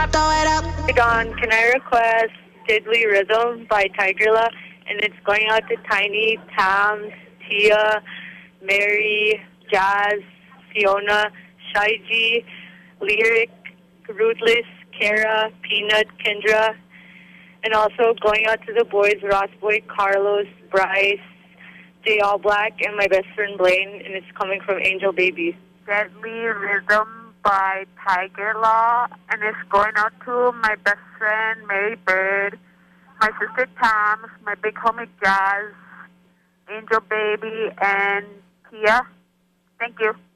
Hey Don, can I request Diddley Rhythm by Tigerla? And it's going out to Tiny, Tams, Tia, Mary, Jazz, Fiona, Shaiji, Lyric, Rootless, Kara, Peanut, Kendra, and also going out to the boys, Ross Boy, Carlos, Bryce, Jay All Black, and my best friend Blaine, and it's coming from Angel Baby. Deadly Rhythm by Tiger Law, and it's going out to my best friend Mary Bird, my sister Toms, my big homie Jazz, Angel Baby, and Tia. Thank you.